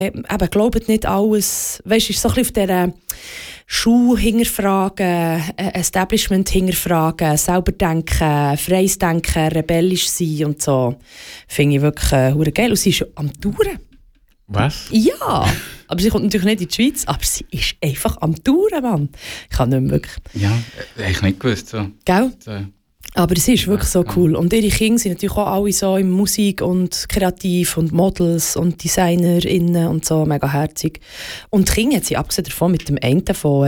eben, glaubt nicht alles, weißt du, ist so ein bisschen auf dieser Schule hinterfragen, Establishment hinterfragen, selber denken, freies Denken, rebellisch sein und so. Finde ich wirklich geil. Und sie ist am Touren. Was? Ja, aber sie kommt natürlich nicht in die Schweiz, aber sie ist einfach am Touren, Mann. Ich kann nicht mehr wirklich. Ja, ich nicht gewusst. So. Gell? So. Aber sie ist wirklich so cool. Und ihre Kinder sind natürlich auch alle so in Musik und kreativ und Models und DesignerInnen und so, mega herzig. Und die Kinder hat sie abgesehen davon mit dem einen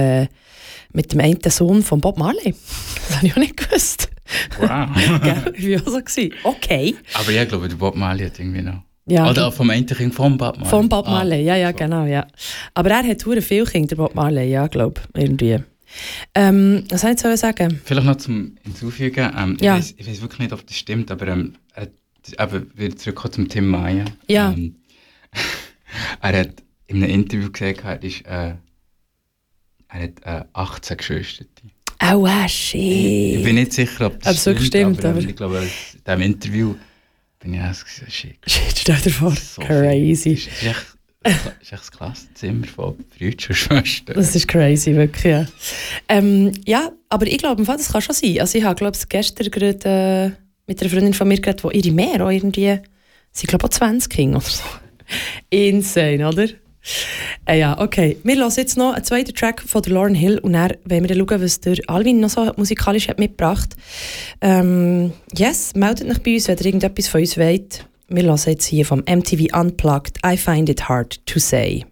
Sohn von Bob Marley. Das habe ich auch nicht gewusst. Wow. Gell? Ich war auch so. Okay. Aber ja, ich glaube, der Bob Marley hat irgendwie noch... Ja, oder vom einen Kind von Bob Marley. Von Bob Marley, ja, genau, ja. Aber er hat sehr viele Kinder, der Bob Marley, ja, glaube ich, irgendwie. Was soll ich jetzt sagen? Vielleicht noch zum Hinzufügen. Ja. Ich weiß wirklich nicht, ob das stimmt, aber wieder zurück zum Tim Maya. Ja. Er hat in einem Interview gesagt, er hat 18 Geschwister. Oh, shit. Ich bin nicht sicher, ob das stimmt. Aber ich glaube, in diesem Interview bin ich auch so shit. Stell dir vor, So crazy. Das ist echt das Klassenzimmer von Brüdern und Schwestern. Das ist crazy, wirklich, ja. Ja, aber ich glaube, das kann schon sein. Also ich habe, glaube ich, gestern gerade mit einer Freundin von mir geredet, die ihre Mehr auch irgendwie, sie glaube auch 20 Kinder oder so. Insane, oder? Ja, okay. Wir hören jetzt noch einen zweiten Track von der Lauryn Hill und dann wollen wir schauen, was der Alvin noch so musikalisch hat mitgebracht. Yes, meldet euch bei uns, wenn ihr irgendetwas von uns wollt. Wir hören jetzt hier vom MTV Unplugged I Find It Hard to Say.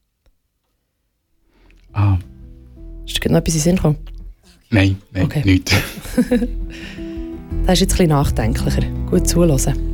Ist dir noch etwas in den Sinn gekommen? Nein, okay. Nicht. Das ist jetzt ein bisschen nachdenklicher. Gut zuhören.